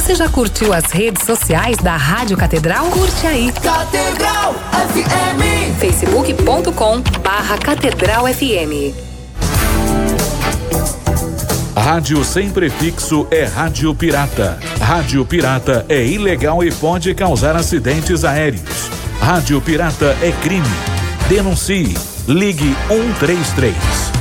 Você já curtiu as redes sociais da Rádio Catedral? Curte aí. Catedral FM. facebook.com/Catedral FM. Rádio sem prefixo é rádio pirata. Rádio pirata é ilegal e pode causar acidentes aéreos. Rádio pirata é crime. Denuncie. Ligue 133.